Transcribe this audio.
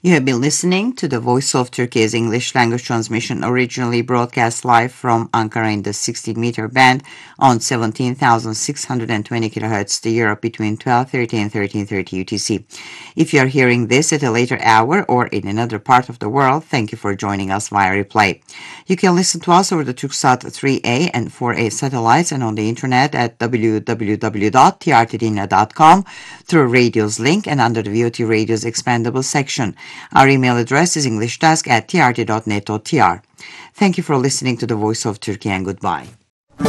You have been listening to the Voice of Turkey's English language transmission, originally broadcast live from Ankara in the 16-meter band on 17,620 kHz to Europe between 12:30 and 13:30 UTC. If you are hearing this at a later hour or in another part of the world, thank you for joining us via replay. You can listen to us over the Turksat 3A and 4A satellites and on the internet at www.trtdina.com through Radio's link and under the VOT Radio's expandable section. Our email address is englishdesk@trt.net.tr. Thank you for listening to the Voice of Turkey and goodbye.